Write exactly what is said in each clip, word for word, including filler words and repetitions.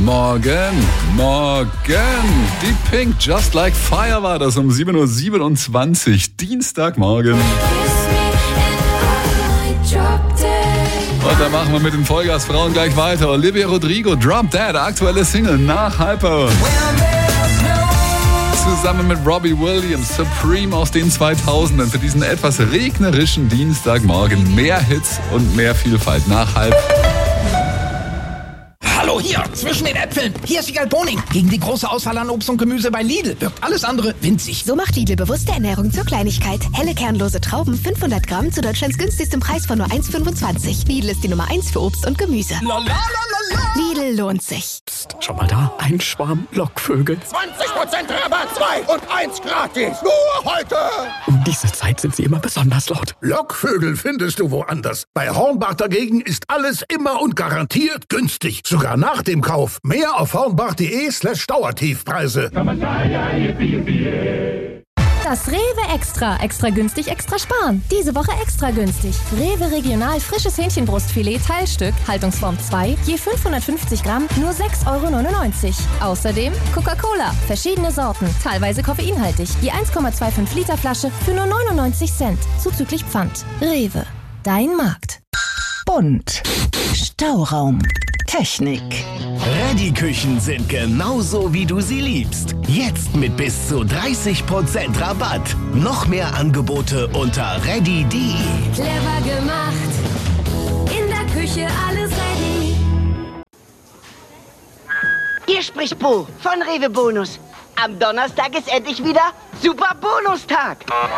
Morgen, morgen. Die Pink Just Like Fire war das um sieben Uhr siebenundzwanzig, Dienstagmorgen. Und dann machen wir mit den Vollgasfrauen gleich weiter. Olivia Rodrigo, Drop Dead, aktuelle Single nach Hyper. Zusammen mit Robbie Williams, Supreme aus den zweitausendern für diesen etwas regnerischen Dienstagmorgen. Mehr Hits und mehr Vielfalt nach Hype. Hallo, hier, zwischen den Äpfeln. Hier ist Wiegald Boning. Gegen die große Auswahl an Obst und Gemüse bei Lidl wirkt alles andere winzig. So macht Lidl bewusste Ernährung zur Kleinigkeit. Helle kernlose Trauben, fünfhundert Gramm zu Deutschlands günstigstem Preis von nur eins Komma fünfundzwanzig. Lidl ist die Nummer eins für Obst und Gemüse. La, la, la, la, la. Lidl lohnt sich. Psst, schau mal da, ein Schwarm Lockvögel. zwanzig Prozent Rabatt, zwei und eins gratis. Nur heute. Um diese Zeit sind sie immer besonders laut. Lockvögel findest du woanders. Bei Hornbach dagegen ist alles immer und garantiert günstig. Sogar nach dem Kauf. Mehr auf hornbach.de slash Dauertiefpreise. Das Rewe Extra. Extra günstig, extra sparen. Diese Woche extra günstig. Rewe Regional frisches Hähnchenbrustfilet Teilstück, Haltungsform zwei, je fünfhundertfünfzig Gramm, nur sechs Euro neunundneunzig. Außerdem Coca-Cola, verschiedene Sorten, teilweise koffeinhaltig, je eins Komma fünfundzwanzig Liter Flasche für nur neunundneunzig Cent, zuzüglich Pfand. Rewe, dein Markt. Bunt. Stauraum. Technik. Ready-Küchen sind genauso, wie du sie liebst. Jetzt mit bis zu dreißig Prozent Rabatt. Noch mehr Angebote unter ready punkt de. Clever gemacht. In der Küche alles ready. Hier spricht Bo von Rewe Bonus. Am Donnerstag ist endlich wieder Super Bonustag.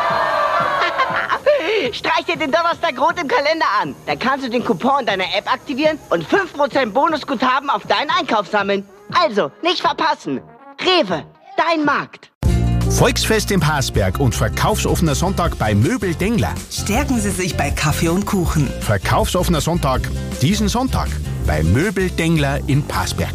Streich dir den Donnerstag rot im Kalender an. Dann kannst du den Coupon deiner App aktivieren und fünf Prozent Bonusguthaben auf deinen Einkauf sammeln. Also, nicht verpassen. Rewe, dein Markt. Volksfest in Parsberg und verkaufsoffener Sonntag bei Möbel Dengler. Stärken Sie sich bei Kaffee und Kuchen. Verkaufsoffener Sonntag diesen Sonntag bei Möbel Dengler in Parsberg.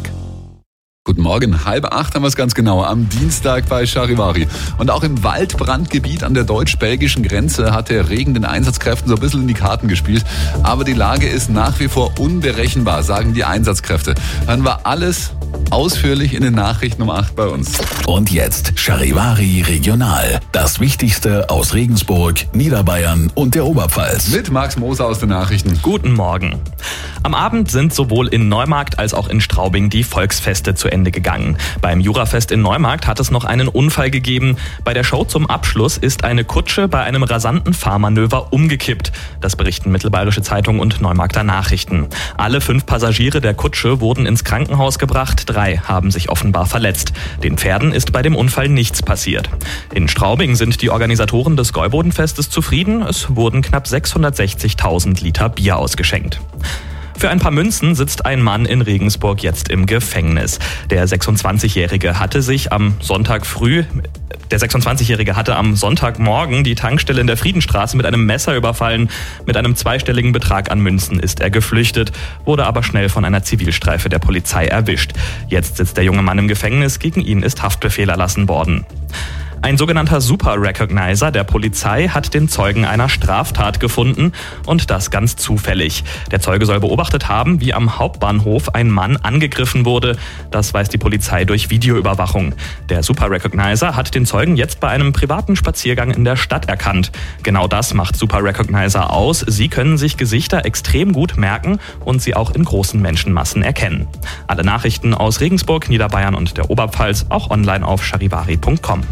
Guten Morgen, halb acht haben wir es ganz genau, am Dienstag bei Charivari. Und auch im Waldbrandgebiet an der deutsch-belgischen Grenze hat der Regen den Einsatzkräften so ein bisschen in die Karten gespielt. Aber die Lage ist nach wie vor unberechenbar, sagen die Einsatzkräfte. Hören wir alles ausführlich in den Nachrichten um acht bei uns. Und jetzt Charivari Regional. Das Wichtigste aus Regensburg, Niederbayern und der Oberpfalz. Mit Max Moser aus den Nachrichten. Guten Morgen. Am Abend sind sowohl in Neumarkt als auch in Straubing die Volksfeste zu Ende gegangen. Beim Jurafest in Neumarkt hat es noch einen Unfall gegeben. Bei der Show zum Abschluss ist eine Kutsche bei einem rasanten Fahrmanöver umgekippt. Das berichten Mittelbayerische Zeitung und Neumarkter Nachrichten. Alle fünf Passagiere der Kutsche wurden ins Krankenhaus gebracht. Drei haben sich offenbar verletzt. Den Pferden ist bei dem Unfall nichts passiert. In Straubing sind die Organisatoren des Gäubodenfestes zufrieden. Es wurden knapp sechshundertsechzigtausend Liter Bier ausgeschenkt. Für ein paar Münzen sitzt ein Mann in Regensburg jetzt im Gefängnis. Der sechsundzwanzigjährige hatte sich am Sonntag früh, der sechsundzwanzigjährige hatte am Sonntagmorgen die Tankstelle in der Friedenstraße mit einem Messer überfallen. Mit einem zweistelligen Betrag an Münzen ist er geflüchtet, wurde aber schnell von einer Zivilstreife der Polizei erwischt. Jetzt sitzt der junge Mann im Gefängnis, gegen ihn ist Haftbefehl erlassen worden. Ein sogenannter Super Recognizer der Polizei hat den Zeugen einer Straftat gefunden und das ganz zufällig. Der Zeuge soll beobachtet haben, wie am Hauptbahnhof ein Mann angegriffen wurde. Das weiß die Polizei durch Videoüberwachung. Der Super Recognizer hat den Zeugen jetzt bei einem privaten Spaziergang in der Stadt erkannt. Genau das macht Super Recognizer aus. Sie können sich Gesichter extrem gut merken und sie auch in großen Menschenmassen erkennen. Alle Nachrichten aus Regensburg, Niederbayern und der Oberpfalz auch online auf charivari punkt com.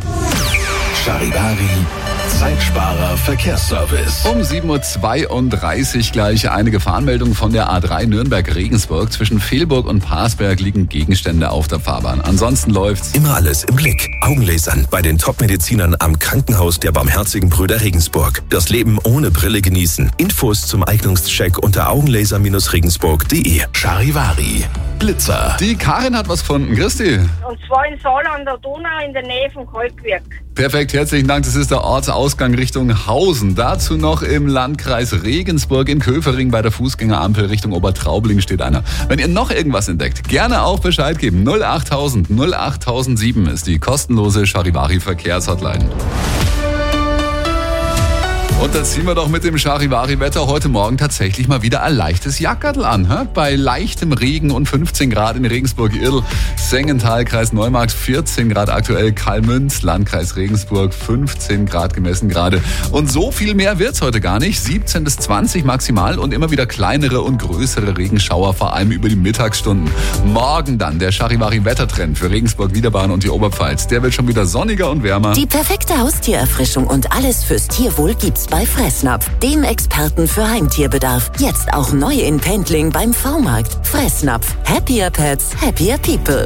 Charivari, Zeitsparer Verkehrsservice. Um sieben Uhr zweiunddreißig gleich eine Gefahrenmeldung von der A drei Nürnberg-Regensburg. Zwischen Fehlburg und Parsberg liegen Gegenstände auf der Fahrbahn. Ansonsten läuft's. Immer alles im Blick. Augenlasern bei den Top-Medizinern am Krankenhaus der Barmherzigen Brüder Regensburg. Das Leben ohne Brille genießen. Infos zum Eignungscheck unter augenlaser regensburg punkt de. Charivari, Blitzer. Die Karin hat was gefunden. Christi. Und zwar in Saal an der Donau in der Nähe vom Kalkwerk. Perfekt, herzlichen Dank. Das ist der Ortsausgang Richtung Hausen. Dazu noch im Landkreis Regensburg in Köfering bei der Fußgängerampel Richtung Obertraubling steht einer. Wenn ihr noch irgendwas entdeckt, gerne auch Bescheid geben. null achttausend null achttausendsieben ist die kostenlose Charivari Verkehrshotline. Und da ziehen wir doch mit dem Charivari-Wetter heute Morgen tatsächlich mal wieder ein leichtes Jackerl an. Hä? Bei leichtem Regen und fünfzehn Grad in Regensburg-Irl, Sengenthal, Kreis Neumarkt, vierzehn Grad aktuell, Kalmünz, Landkreis Regensburg, fünfzehn Grad gemessen gerade. Und so viel mehr wird's heute gar nicht. siebzehn bis zwanzig maximal und immer wieder kleinere und größere Regenschauer, vor allem über die Mittagsstunden. Morgen dann der Charivari-Wettertrend für Regensburg, Niederbayern und die Oberpfalz. Der wird schon wieder sonniger und wärmer. Die perfekte Haustiererfrischung und alles fürs Tierwohl gibt's bei Fressnapf, dem Experten für Heimtierbedarf. Jetzt auch neu in Pendling beim V-Markt. Fressnapf. Happier Pets, happier People.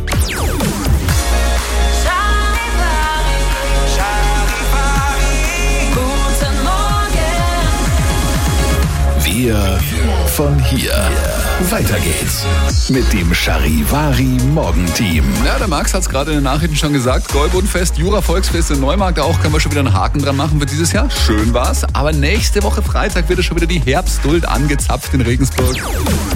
Wir von hier. Weiter geht's mit dem Charivari Morgenteam. Ja, der Max hat's gerade in den Nachrichten schon gesagt. Gäubundfest, Jura-Volksfest in Neumarkt auch, können wir schon wieder einen Haken dran machen für dieses Jahr. Schön war's. Aber nächste Woche Freitag wird es schon wieder die Herbstduld angezapft in Regensburg.